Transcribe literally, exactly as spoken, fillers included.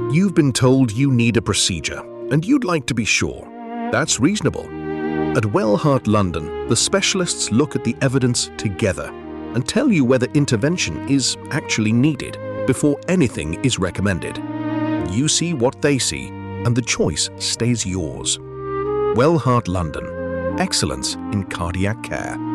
You've been told you need a procedure, and you'd like to be sure. That's reasonable. At Wellheart London, the specialists look at the evidence together and tell you whether intervention is actually needed before anything is recommended. You see what they see, and the choice stays yours. Wellheart London. Excellence in cardiac care.